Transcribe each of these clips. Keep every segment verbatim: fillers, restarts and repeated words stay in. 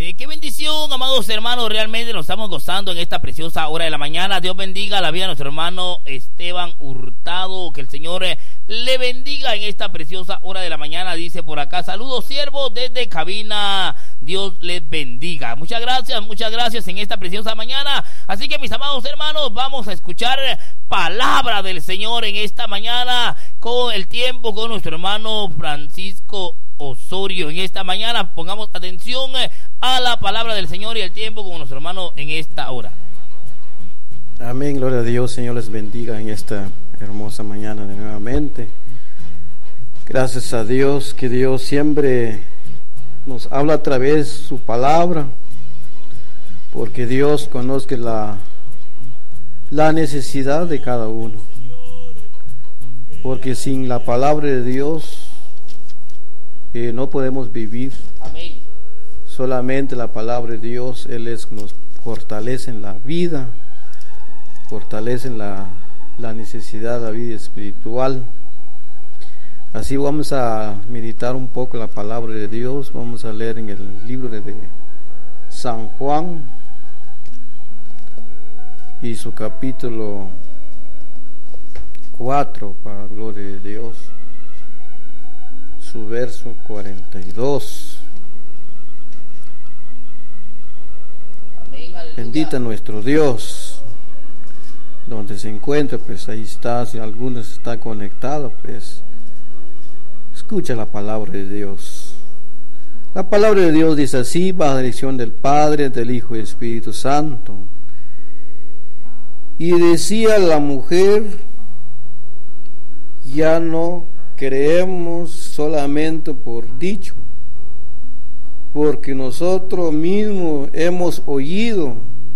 Eh, qué bendición, amados hermanos, realmente nos estamos gozando en esta preciosa hora de la mañana. Dios bendiga la vida de nuestro hermano Esteban Hurtado, que el Señor eh, le bendiga en esta preciosa hora de la mañana. Dice por acá, saludos siervos desde cabina, Dios les bendiga. Muchas gracias, muchas gracias en esta preciosa mañana. Así que mis amados hermanos, vamos a escuchar palabra del Señor en esta mañana con el tiempo con nuestro hermano Francisco Osorio. En esta mañana pongamos atención a la palabra del Señor y el tiempo con nuestro hermano en esta hora. Amén, gloria a Dios. Señor les bendiga en esta hermosa mañana de nuevamente. Gracias a Dios que Dios siempre nos habla a través de su palabra, porque Dios conoce la, la necesidad de cada uno, porque sin la palabra de Dios Eh, no podemos vivir. Amén. Solamente la palabra de Dios, Él es nos fortalece en la vida, fortalece en la, la necesidad de la vida espiritual. Así vamos a meditar un poco la palabra de Dios. Vamos a leer en el libro de, de San Juan y su capítulo cuatro, para la gloria de Dios, su verso cuarenta y dos. Amén, bendita nuestro Dios. Donde se encuentra, pues ahí está. Si alguno está conectado, pues escucha la palabra de Dios. La palabra de Dios dice así, bajo la dirección del Padre, del Hijo y del Espíritu Santo. Y decía la mujer, ya no creemos solamente por dicho, porque nosotros mismos hemos oído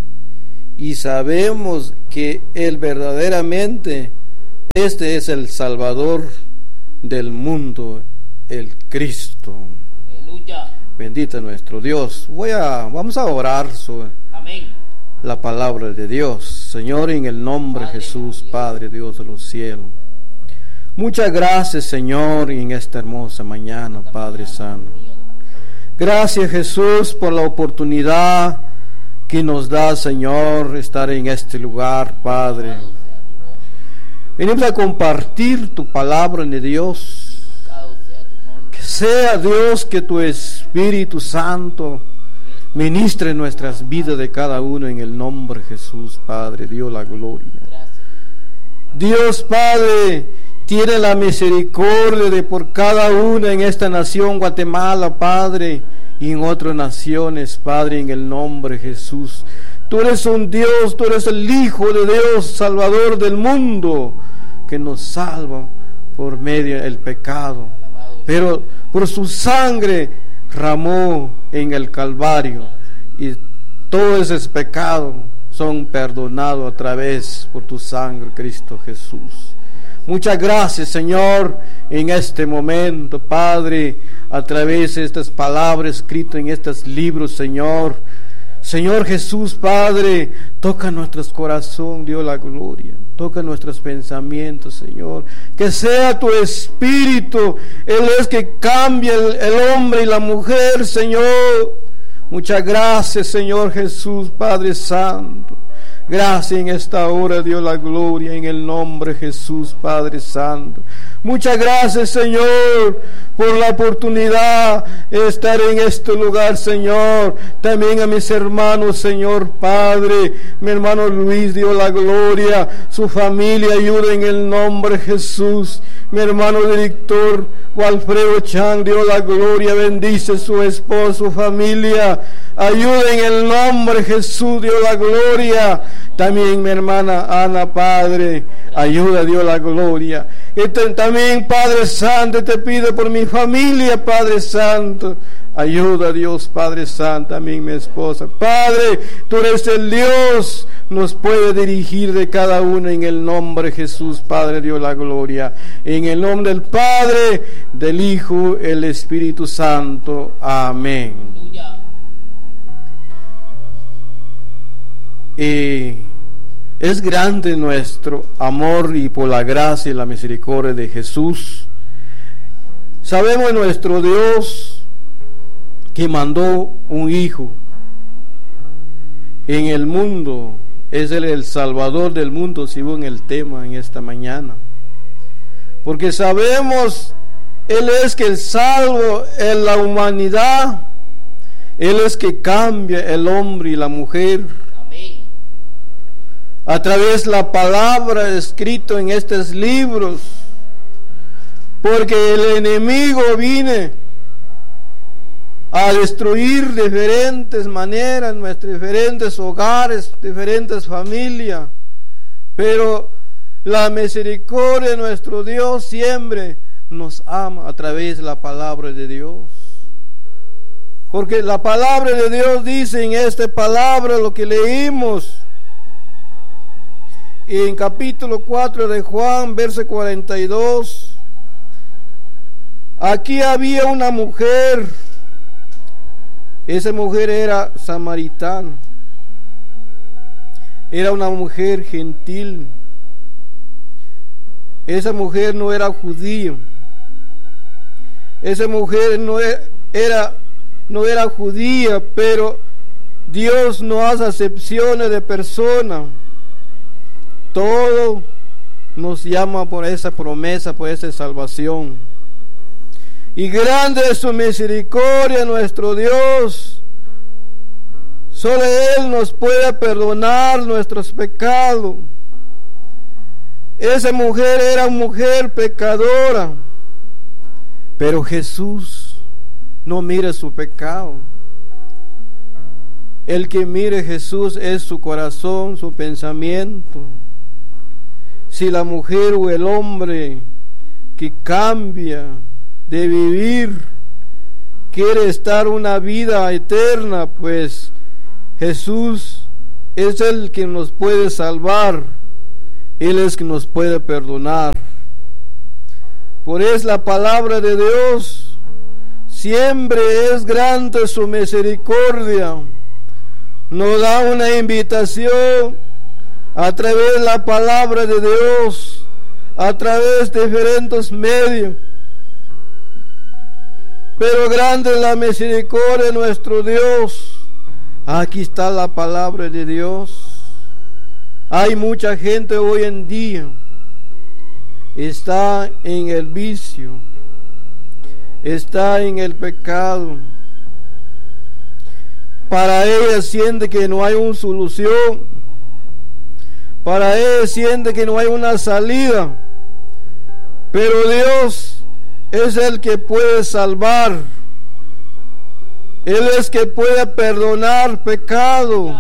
y sabemos que Él verdaderamente, este es el Salvador del mundo, el Cristo. Aleluya. Bendito nuestro Dios. Voy a, vamos a orar sobre Amén. la palabra de Dios. Señor, en el nombre de Jesús, Dios. Padre Dios de los cielos, muchas gracias, Señor, en esta hermosa mañana, Padre Santo. Gracias, Jesús, por la oportunidad que nos da, Señor, estar en este lugar, Padre. Venimos a compartir tu palabra de Dios. Que sea, Dios, que tu Espíritu Santo ministre en nuestras vidas de cada uno en el nombre de Jesús, Padre. Dios la gloria. Dios, Padre, tiene la misericordia de por cada una en esta nación Guatemala, Padre, y en otras naciones, Padre, en el nombre de Jesús. Tú eres un Dios, tú eres el Hijo de Dios, Salvador del mundo, que nos salva por medio del pecado, pero por su sangre ramó en el Calvario, y todos esos pecados son perdonados a través por tu sangre, Cristo Jesús. Muchas gracias, Señor, en este momento, Padre, a través de estas palabras escritas en estos libros, Señor. Señor Jesús, Padre, toca nuestros corazones, Dios la gloria. Toca nuestros pensamientos, Señor. Que sea tu Espíritu, Él es que cambia el, el hombre y la mujer, Señor. Muchas gracias, Señor Jesús, Padre Santo. Gracias en esta hora, Dios la gloria, en el nombre de Jesús, Padre Santo. Muchas gracias, Señor, por la oportunidad de estar en este lugar, Señor. También a mis hermanos, Señor, Padre, mi hermano Luis, Dios la gloria, su familia, ayuda en el nombre de Jesús. Mi hermano director Walfredo Chan, Dios la gloria, bendice su esposo, su familia. Ayuda en el nombre de Jesús, Dios la gloria. También mi hermana Ana, Padre, ayuda, Dios la gloria. Y también, Padre Santo, te pido por mi familia, Padre Santo. Ayuda, Dios, Padre Santo, también mi esposa. Padre, tú eres el Dios, nos puede dirigir de cada uno en el nombre de Jesús, Padre, Dios la gloria. En el nombre del Padre, del Hijo, el Espíritu Santo. Amén. Y es grande nuestro amor y por la gracia y la misericordia de Jesús. Sabemos nuestro Dios que mandó un hijo en el mundo. Es Él el Salvador del mundo, según el tema en esta mañana. Porque sabemos, Él es que el salvo en la humanidad. Él es que cambia el hombre y la mujer. Amén. A través de la palabra escrita en estos libros. Porque el enemigo viene a destruir de diferentes maneras nuestros diferentes hogares, diferentes familias. Pero la misericordia de nuestro Dios siempre nos ama a través de la palabra de Dios. Porque la palabra de Dios dice en esta palabra lo que leímos. En capítulo cuatro de Juan, verso cuarenta y dos. Aquí había una mujer. Esa mujer era samaritana. Era una mujer gentil. Esa mujer no era judía. Esa mujer no era, no era judía, pero Dios no hace acepciones de persona. Todo nos llama por esa promesa, por esa salvación. Y grande es su misericordia, nuestro Dios. Solo Él nos puede perdonar nuestros pecados. Esa mujer era una mujer pecadora, pero Jesús no mira su pecado. El que mire a Jesús es su corazón, su pensamiento. Si la mujer o el hombre que cambia de vivir quiere estar una vida eterna, pues Jesús es el que nos puede salvar. Él es que nos puede perdonar. Por eso la palabra de Dios siempre es grande su misericordia. Nos da una invitación a través de la palabra de Dios, a través de diferentes medios. Pero grande es la misericordia de nuestro Dios. Aquí está la palabra de Dios. Hay mucha gente hoy en día está en el vicio, está en el pecado. Para ella siente que no hay una solución. Para ella siente que no hay una salida. Pero Dios es el que puede salvar. Él es que puede perdonar pecado.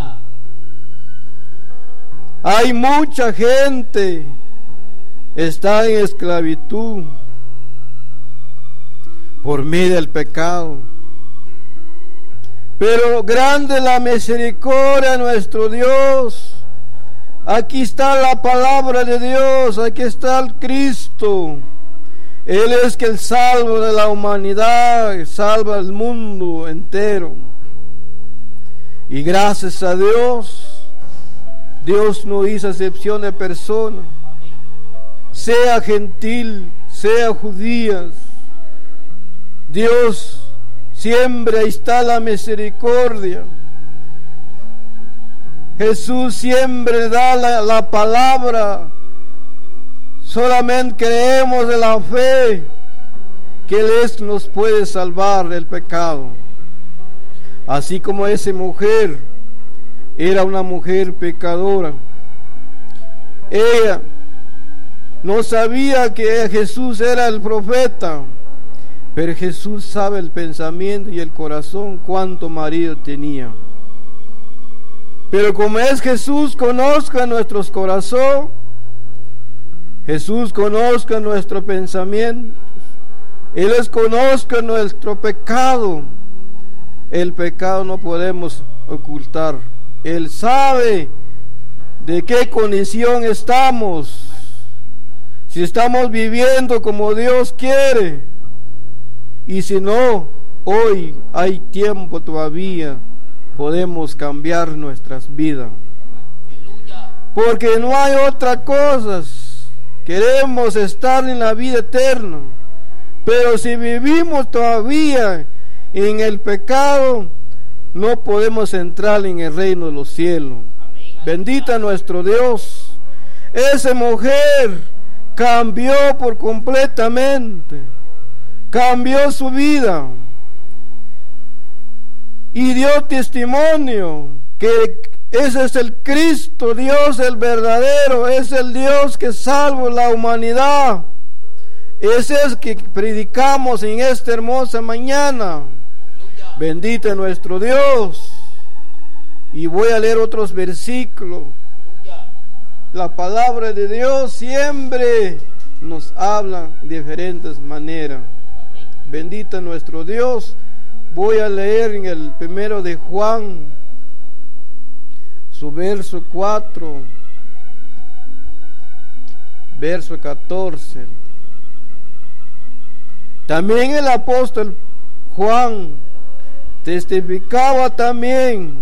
Hay mucha gente está en esclavitud por medio del pecado. Pero grande la misericordia de nuestro Dios. Aquí está la palabra de Dios, aquí está el Cristo. Él es que el salvo de la humanidad, salva al mundo entero. Y gracias a Dios, Dios no hizo excepción de persona. Sea gentil, sea judías. Dios siempre está la misericordia. Jesús siempre da la, la palabra. Solamente creemos en la fe que Él es, nos puede salvar del pecado. Así como esa mujer era una mujer pecadora. Ella no sabía que Jesús era el profeta, pero Jesús sabe el pensamiento y el corazón, cuánto marido tenía. Pero como es Jesús, conozca nuestros corazones, Jesús conozca nuestro pensamiento, Él es conozca nuestro pecado. El pecado no podemos ocultar. Él sabe de qué condición estamos. Si estamos viviendo como Dios quiere. Y si no, hoy hay tiempo todavía. Podemos cambiar nuestras vidas. Porque no hay otra cosa. Queremos estar en la vida eterna. Pero si vivimos todavía en el pecado, no podemos entrar en el reino de los cielos. Bendita nuestro Dios. Esa mujer cambió por completamente, cambió su vida y dio testimonio que ese es el Cristo, Dios el verdadero, es el Dios que salva la humanidad. Ese es que predicamos en esta hermosa mañana. Bendito nuestro Dios. Y voy a leer otros versículos. La palabra de Dios siempre nos habla de diferentes maneras. Bendito nuestro Dios. Voy a leer en el primero de Juan, su verso cuatro, verso catorce. También el apóstol Juan testificaba también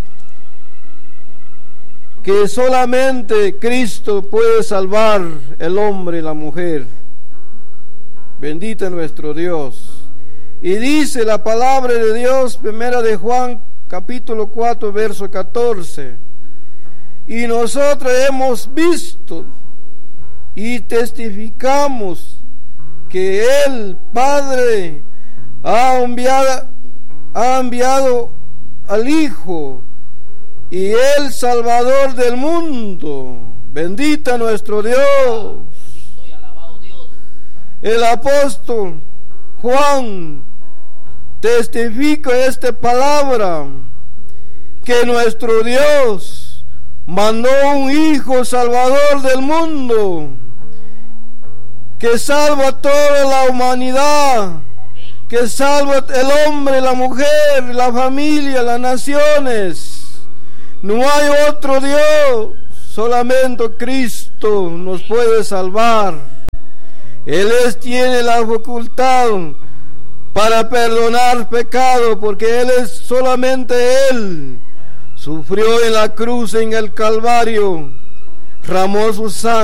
que solamente Cristo puede salvar el hombre y la mujer. Bendito nuestro Dios. Y dice la palabra de Dios, primera de Juan, capítulo cuatro, verso catorce. Y nosotros hemos visto y testificamos que el Padre ha enviado, ha enviado al Hijo y el Salvador del mundo. Bendita nuestro Dios. El apóstol Juan testifica esta palabra, que nuestro Dios mandó un Hijo Salvador del mundo, que salva a toda la humanidad, que salva el hombre, la mujer, la familia, las naciones. No hay otro Dios, solamente Cristo nos puede salvar. Él es, tiene la facultad para perdonar pecado, porque Él es solamente Él. Sufrió en la cruz, en el Calvario, derramó su sangre.